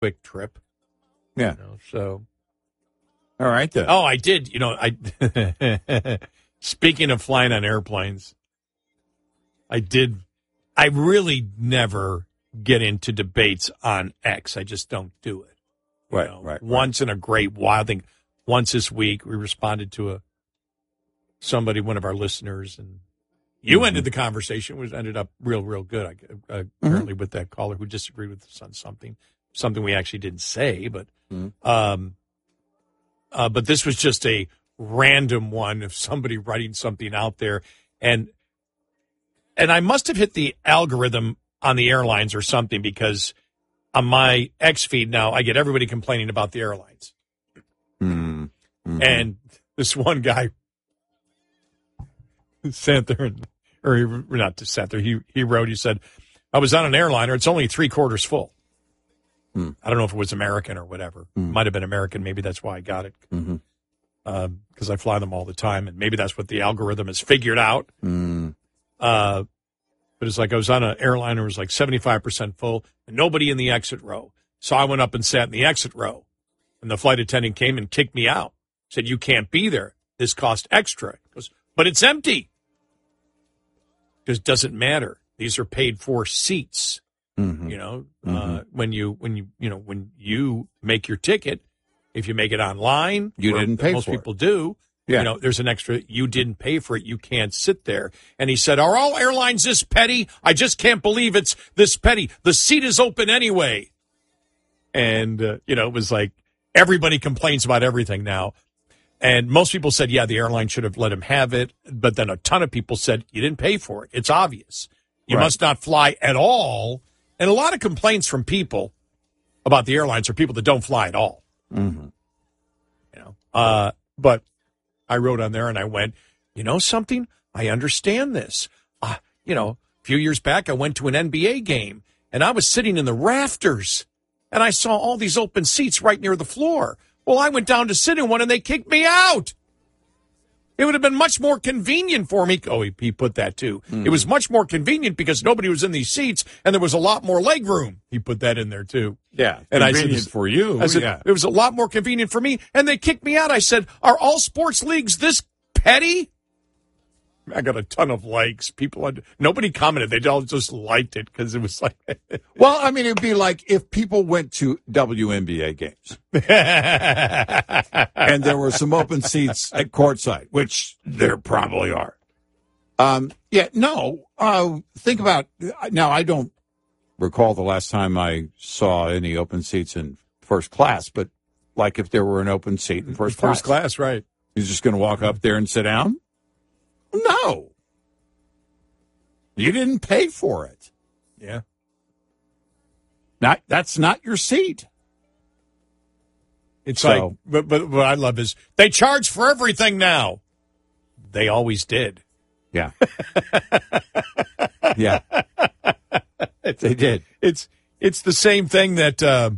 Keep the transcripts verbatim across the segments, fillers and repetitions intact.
quick trip. Yeah. You know, so. All right, then. Oh, I did. You know, I. Speaking of flying on airplanes, I did. I really never get into debates on X. I just don't do it. You right, know, right. Once right. in a great while. I think once this week we responded to a somebody, one of our listeners, and you mm-hmm. ended the conversation, which ended up real, real good. I, uh, apparently, mm-hmm. with that caller who disagreed with us on something, something we actually didn't say, but. Mm-hmm. Um, Uh, but this was just a random one of somebody writing something out there. And and I must have hit the algorithm on the airlines or something, because on my X feed now, I get everybody complaining about the airlines. Mm-hmm. And this one guy sat there, and, or he, not sat there, he, he wrote, he said, I was on an airliner, it's only three quarters full. Mm. I don't know if it was American or whatever. Mm. Might have been American. Maybe that's why I got it. Because mm-hmm. uh, I fly them all the time, and maybe that's what the algorithm has figured out. Mm. Uh, but it's like I was on an airliner, it was like seventy-five percent full, and nobody in the exit row. So I went up and sat in the exit row, and the flight attendant came and kicked me out. Said, you can't be there. This cost extra. He goes, but it's empty. Because it doesn't matter. These are paid for seats. Mm-hmm. You know, mm-hmm. uh, when you when you you know when you make your ticket, if you make it online, you didn't pay most for people it. do. Yeah. You know, there's an extra. You didn't pay for it. You can't sit there. And he said, "Are all airlines this petty? I just can't believe it's this petty. The seat is open anyway." And uh, you know, it was like everybody complains about everything now. And most people said, "Yeah, the airline should have let him have it." But then a ton of people said, "You didn't pay for it. It's obvious. You right. must not fly at all." And a lot of complaints from people about the airlines are people that don't fly at all. Mm-hmm. You know, uh, but I wrote on there and I went, you know something? I understand this. Uh, you know, a few years back, I went to an N B A game and I was sitting in the rafters and I saw all these open seats right near the floor. Well, I went down to sit in one and they kicked me out. It would have been much more convenient for me. Oh, he, he put that too. Mm. It was much more convenient because nobody was in these seats and there was a lot more leg room. He put that in there too. Yeah, and convenient I said, for you. I said, yeah. It was a lot more convenient for me, and they kicked me out. I said, are all sports leagues this petty? I got a ton of likes. People, had, nobody commented. They all just liked it because it was like. Well, I mean, it'd be like if people went to W N B A games and there were some open seats at courtside, which there probably are. Um, yeah, no. Uh, think about now. I don't recall the last time I saw any open seats in first class, but like if there were an open seat in first class, first class, right? You're just going to walk up there and sit down? No. You didn't pay for it. Yeah. Not, that's not your seat. It's so, like, but, but what I love is they charge for everything now. They always did. Yeah. yeah. They did. It's, it's the same thing that, uh,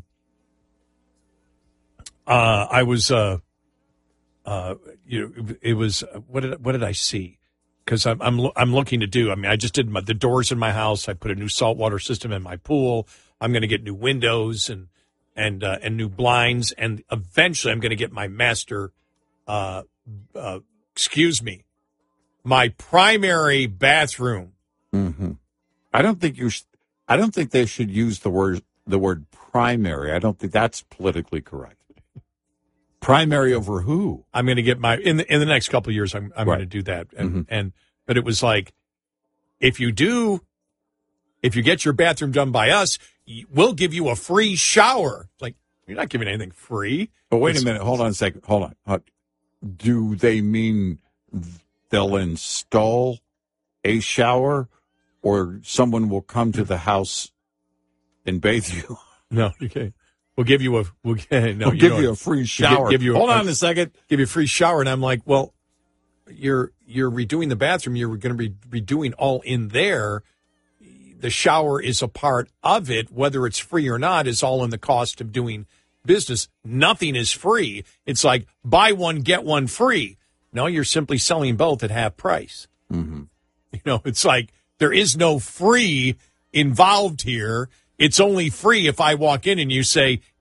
uh, I was, uh, uh, you know, it, it was, what did, what did I see? Because I'm I'm I'm looking to do. I mean, I just did my, the doors in my house. I put a new saltwater system in my pool. I'm going to get new windows and and uh, and new blinds, and eventually I'm going to get my master. Uh, uh, excuse me, my primary bathroom. Mm-hmm. I don't think you. Sh- I don't think they should use the word the word primary. I don't think that's politically correct. Primary over who? I'm going to get my in the in the next couple of years. I'm I'm right. going to do that, and mm-hmm. and but it was like, if you do, if you get your bathroom done by us, we'll give you a free shower. Like, you're not giving anything free. But wait it's, a minute. Hold on a second. Hold on. Do they mean they'll install a shower, or someone will come to the house and bathe you? No, you can't. We'll give you a we'll, no, we'll you give you a free shower. Give, give you Hold a, on a second. Give you a free shower, and I'm like, well, you're you're redoing the bathroom. You're going to be redoing all in there. The shower is a part of it. Whether it's free or not is all in the cost of doing business. Nothing is free. It's like buy one get one free. No, you're simply selling both at half price. Mm-hmm. You know, it's like there is no free involved here. It's only free if I walk in and you say,